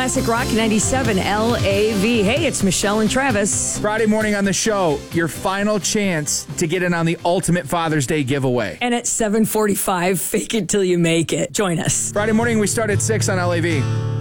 Classic Rock 97 LAV. Hey, it's Michelle and Travis. Friday morning on the show, your final chance to get in on the ultimate Father's Day giveaway. And at 7:45, fake it till you make it. Join us. Friday morning, we start at 6 on LAV.